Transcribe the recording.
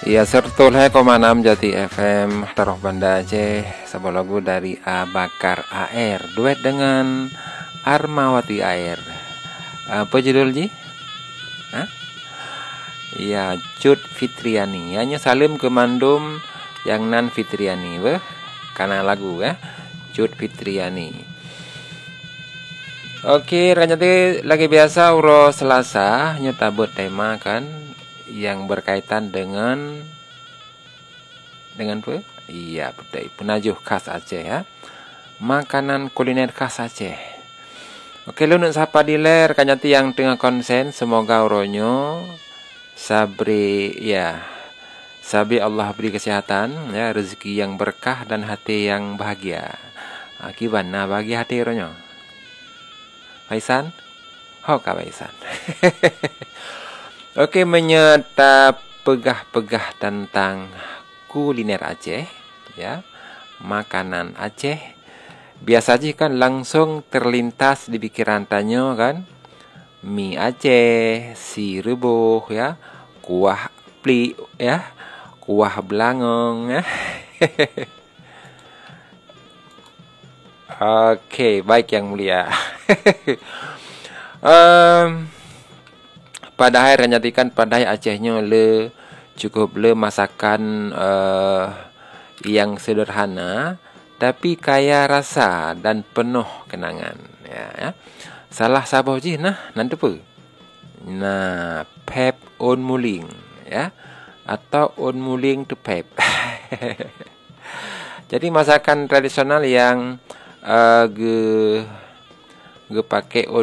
Ya sertul hai koma 6 Jati FM Taruh Banda Aceh. Sebuah lagu dari Bakar Air duet dengan Armawati Air. Apa judul Ji? Hah? Ya Cut Fitriani. Hanya Salim Kemandum yang Nan Fitriani karena lagu Cut Fitriani. Oke, ranjati lagi biasa uro Selasa nyetabut tema kan yang berkaitan dengan apa? Iya, betul. Penajuh khas Aceh ya. Makanan kuliner khas Aceh. Oke, lu nak sapa di ler kanyati yang tengah konsen, semoga uronyo sabri Allah beri kesehatan ya, rezeki yang berkah dan hati yang bahagia. Akibat bagi hati uronyo. Paisan? Ka Paisan. Oke, menyata pegah-pegah tentang kuliner Aceh ya, makanan Aceh. Biasa aja kan langsung terlintas di pikiran tanyo kan, mie Aceh, si rebuh ya, kuah pli ya, kuah belangong ya. Oke, baik yang mulia. Padahal nyatikan padahal Acehnya cukup masakan yang sederhana tapi kaya rasa dan penuh kenangan ya. Salah saboh je nanti apa? Nah, pep on muling ya, atau on muling to pep. Jadi masakan tradisional yang ge pakai